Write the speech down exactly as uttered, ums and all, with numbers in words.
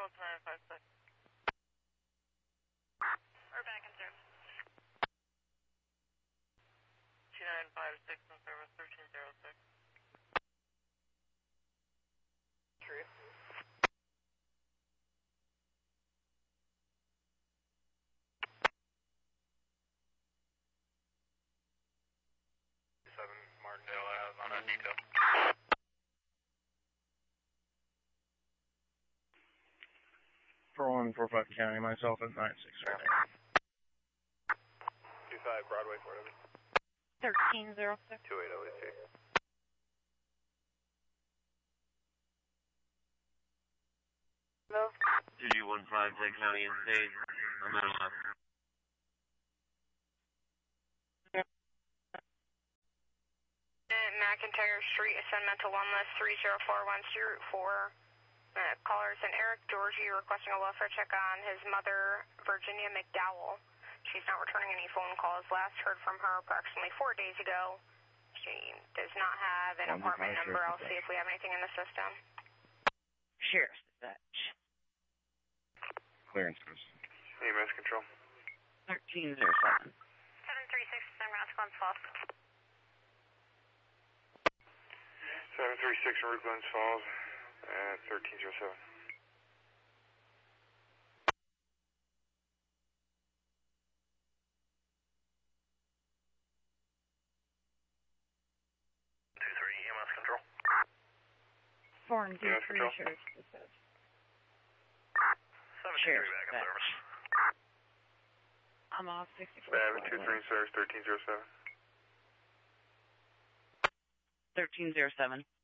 Delta nine five six. We're back in service. two nine five six in service, thirteen zero six. True. seven Martindale Ave on a detail. four one four five County, myself at nine six right now. two five Broadway, Fort Evans. thirteen zero six. two eight zero eight three. Move. two G one five, Lake County and State. I'm at eleven. McIntyre Street, ascend mental one list three zero four one zero four. Uh, callers and Eric Georgie requesting a welfare check on his mother, Virginia McDowell. She's not returning any phone calls. Last heard from her approximately four days ago. She does not have an apartment number. I'll see if we have anything in the system. Sheriff's dispatch. Clearance, Chris. E M S control. thirteen zero seven. seven three six, San Route, Glens Falls. seven three six Route Glens Falls at thirteen zero seven. two three, E M S control. four and two Yes, three, control. Sheriff's dispatch. seven two three Sheriff's back in dispatch. service. I'm off sixty-four. seven two three in service, thirteen zero seven. thirteen zero seven.